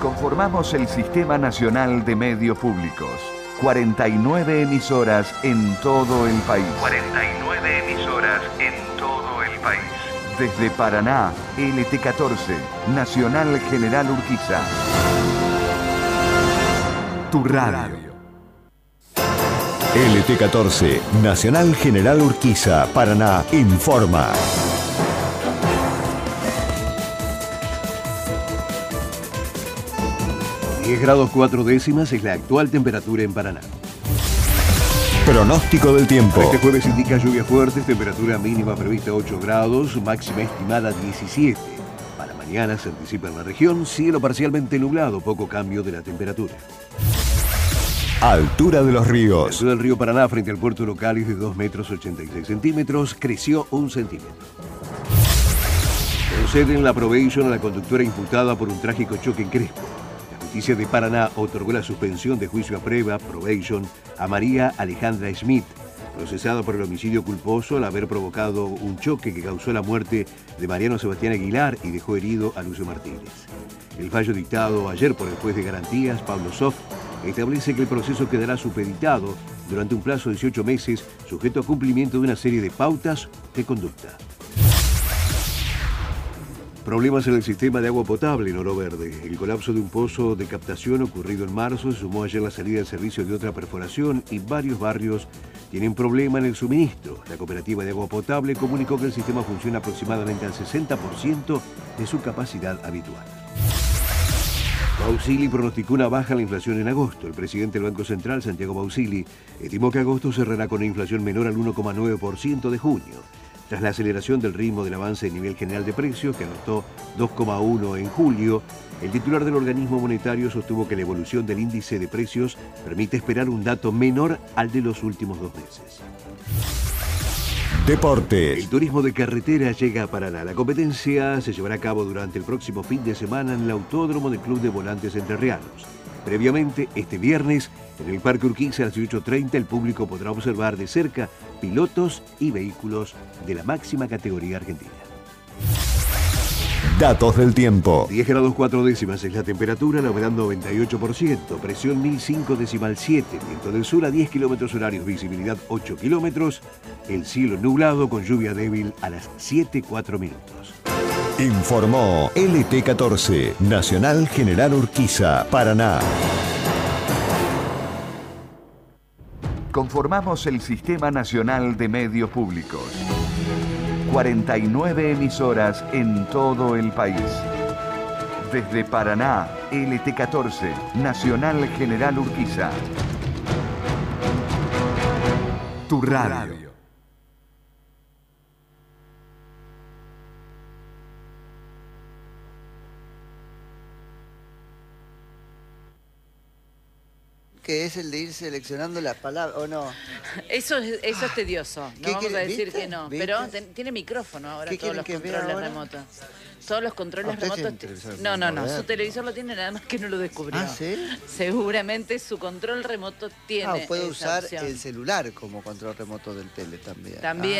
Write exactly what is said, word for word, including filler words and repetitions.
Conformamos el Sistema Nacional de Medios Públicos. cuarenta y nueve emisoras en todo el país. cuarenta y nueve emisoras en todo el país. Desde Paraná, L T catorce, Nacional General Urquiza. Tu radio. L T catorce, Nacional General Urquiza, Paraná, informa. diez grados cuatro décimas es la actual temperatura en Paraná. Pronóstico del tiempo. Este jueves indica lluvias fuertes, temperatura mínima prevista ocho grados, máxima estimada diecisiete. Para mañana se anticipa en la región cielo parcialmente nublado, poco cambio de la temperatura. Altura de los La ríos. altura del río Paraná frente al puerto local es de dos metros ochenta y seis centímetros, creció un centímetro. Conceden la probation a la conductora imputada por un trágico choque en Crespo. La Justicia de Paraná otorgó la suspensión de juicio a prueba, probation, a María Alejandra Schmidt, procesada por el homicidio culposo al haber provocado un choque que causó la muerte de Mariano Sebastián Aguilar y dejó herido a Lucio Martínez. El fallo dictado ayer por el juez de garantías, Pablo Soff, establece que el proceso quedará supeditado durante un plazo de dieciocho meses, sujeto a cumplimiento de una serie de pautas de conducta. Problemas en el sistema de agua potable en Oro Verde. El colapso de un pozo de captación ocurrido en marzo se sumó ayer la salida del servicio de otra perforación y varios barrios tienen problema en el suministro. La cooperativa de agua potable comunicó que el sistema funciona aproximadamente al sesenta por ciento de su capacidad habitual. Bausili pronosticó una baja en la inflación en agosto. El presidente del Banco Central, Santiago Bausili, estimó que agosto cerrará con una inflación menor al uno coma nueve por ciento de junio. Tras la aceleración del ritmo del avance a nivel general de precios, que anotó dos coma uno en julio, el titular del organismo monetario sostuvo que la evolución del índice de precios permite esperar un dato menor al de los últimos dos meses. Deportes. El turismo de carretera llega a Paraná. La competencia se llevará a cabo durante el próximo fin de semana en el Autódromo del Club de Volantes Entrerrianos. Previamente, este viernes, en el Parque Urquiza a las dieciocho treinta, el público podrá observar de cerca pilotos y vehículos de la máxima categoría argentina. Datos del tiempo. diez grados cuatro décimas es la temperatura, la humedad noventa y ocho por ciento, presión mil cinco decimal siete, viento del sur a diez kilómetros horarios, visibilidad ocho kilómetros, el cielo nublado con lluvia débil a las siete cuatro minutos. Informó L T catorce, Nacional General Urquiza, Paraná. Conformamos el Sistema Nacional de Medios Públicos. cuarenta y nueve emisoras en todo el país. Desde Paraná, L T catorce, Nacional General Urquiza. Tu radio. Que es el de ir seleccionando las palabras, ¿o no? Eso es, eso es tedioso, no ¿Qué vamos a quiere- decir viste? que no. ¿Viste? Pero ten- tiene micrófono ahora ¿Qué todos los quieren que vea controles ahora? remotos. Todos los controles ¿Usted tiene remotos... un televisor No, no, no, moderno? su televisor lo tiene nada más que no lo descubrió. ¿Ah, sí? Seguramente su control remoto tiene Ah, puedo esa usar opción. el celular como control remoto del tele también. También.